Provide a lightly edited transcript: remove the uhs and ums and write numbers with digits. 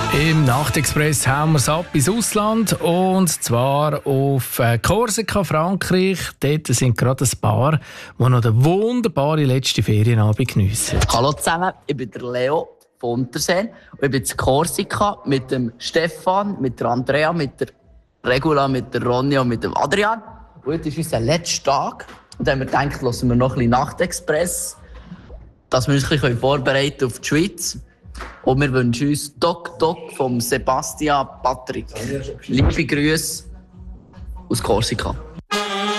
Im Nachtexpress hauen wir es ab ins Ausland, und zwar auf Korsika, Frankreich. Dort sind gerade ein Paar, die noch den wunderbaren letzten Ferienabend geniessen. Hallo zusammen, ich bin der Leo von Unterseen und ich bin in Korsika mit dem Stefan, mit der Andrea, mit der Regula, mit der Ronja und mit dem Adrian. Und heute ist unser letzter Tag und dann haben wir gedacht, hören wir noch ein bisschen Nachtexpress, dass wir uns ein bisschen vorbereiten auf die Schweiz. Und wir wünschen uns Doc vom Sebastian Patrick. Liebe Grüße aus Korsika.